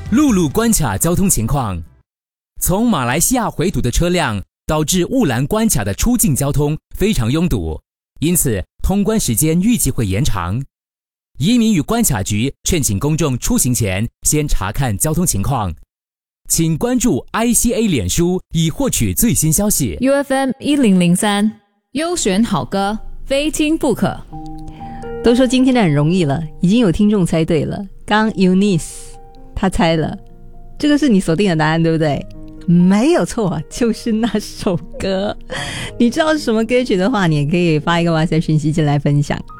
陆路关卡交通情况。从马来西亚回堵的车辆导致雾兰关卡的出境交通非常拥堵，因此通关时间预计会延长。移民与关卡局劝请公众出行前先查看交通情况。请关注 ICA 脸书以获取最新消息。 UFM 1003优选好歌，非听不可。 都说今天的很容易了，已经有听众猜对了。刚 Eunice 他猜了，这个是你锁定的答案对不对？没有错，就是那首歌。你知道是什么歌曲的话，你也可以发一个 WhatsApp 讯息进来分享。